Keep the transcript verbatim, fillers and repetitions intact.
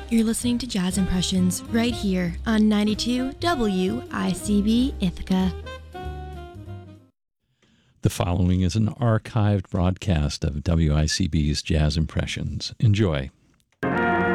You're listening to Jazz Impressions right here on ninety-two W I C B Ithaca. The following is an archived broadcast of W I C B's Jazz Impressions. Enjoy.